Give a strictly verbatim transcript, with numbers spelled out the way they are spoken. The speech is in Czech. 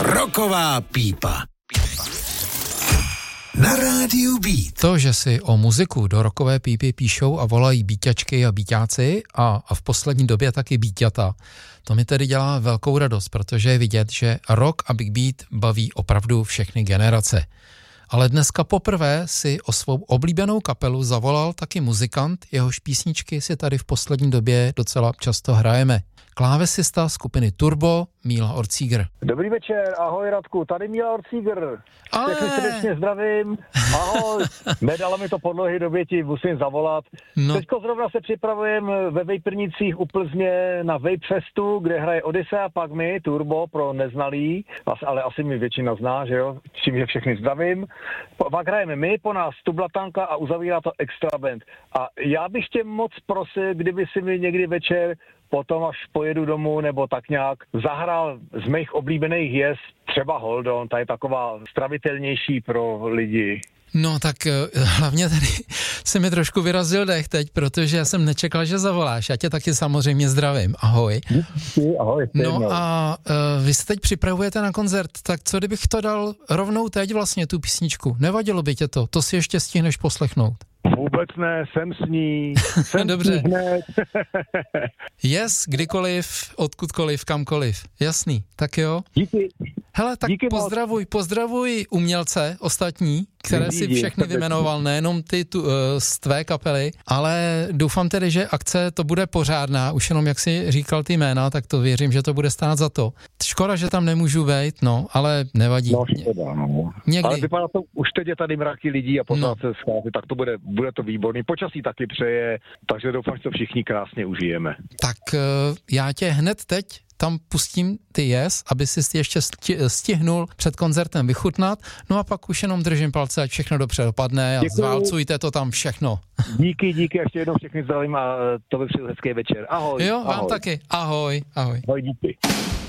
Rocková pípa. Na rádiu Beat. To, že si o muziku do rockové pípy píšou a volají bíťačky a bíťáci a, a v poslední době taky bíťata, to mi tedy dělá velkou radost, protože je vidět, že rock a big beat baví opravdu všechny generace. Ale dneska poprvé si o svou oblíbenou kapelu zavolal taky muzikant, jehož písničky si tady v poslední době docela často hrajeme. Klávesista skupiny Turbo, Míla Orcíger. Dobrý večer, ahoj Radku, tady Míla Orcíger. Ale... Všechny srdečně zdravím, ahoj. Nedala mi to podlohy, době ti musím zavolat. No. Teďko zrovna se připravujeme ve Vejprnicích u Plzně na Vape Festu, kde hraje Odyssea, pak my, Turbo, pro neznalý, ale asi mi většina zná, že jo, čím je všechny zdravím. Pak hrajeme my, po nás Tublatanka a uzavírá to Extra Band. A já bych tě moc prosil, kdyby si mi někdy večer potom, až pojedu domů, nebo tak nějak, zahrál z mých oblíbených jez třeba Hold On, ta je taková stravitelnější pro lidi. No tak hlavně tady se mi trošku vyrazil dech teď, protože já jsem nečekal, že zavoláš. Já tě taky samozřejmě zdravím. Ahoj. Ahoj. No a uh, vy se teď připravujete na koncert, tak co kdybych to dal rovnou teď vlastně, tu písničku? Nevadilo by tě to? To si ještě stihneš poslechnout. Vůbec ne, jsem s ní. Jsem Dobře. S ní hned. Yes, kdykoliv, odkudkoliv, kamkoliv. Jasný, tak jo. Díky. Hele, tak Díky pozdravuj, moc. pozdravuj umělce ostatní, které si všechny vymenoval, nejenom ty tu, uh, z tvé kapely, ale doufám tedy, že akce to bude pořádná, už jenom jak jsi říkal ty jména, tak to věřím, že to bude stát za to. Škoda, že tam nemůžu vejít, no, ale nevadí. No, škoda, no. Někdy. Ale vypadá to, už teď je tady mraky lidí a pořád no. se schází, tak to bude, bude to výborný. Počasí taky přeje, takže doufám, že to všichni krásně užijeme. Tak uh, já tě hned teď tam pustím ty Yes, aby si ještě stihnul před koncertem vychutnat, no a pak už jenom držím palce, ať všechno dobře dopadne a děkuju. Zválcujte to tam všechno. Díky, díky, ještě jednou všechny zdravím a to by přijel hezký večer. Ahoj. Jo, vám ahoj. taky. Ahoj, ahoj. Ahoj, díky.